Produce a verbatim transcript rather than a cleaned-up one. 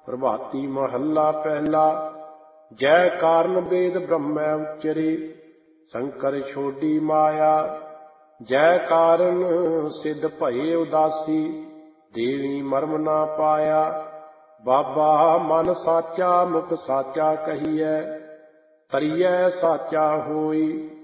ਪ੍ਰਭਾਤੀ ਮਹੱਲਾ ਪਹਿਲਾ। ਜੈ ਕਾਰਨ ਵੇਦ ਬ੍ਰਹਮੈ ਉਚਰੇ, ਸ਼ੰਕਰ ਛੋਡੀ ਮਾਇਆ। ਜੈ ਕਾਰਨ ਸਿੱਧ ਭਏ ਉਦਾਸੀ, ਦੇਵੀ ਮਰਮ ਨਾ ਪਾਇਆ। ਬਾਬਾ ਮਨ ਸਾਚਾ ਮੁਖ ਸਾਚਾ ਕਹੀਐ, ਤਰੀਐ ਸਾਚਾ ਹੋਈ।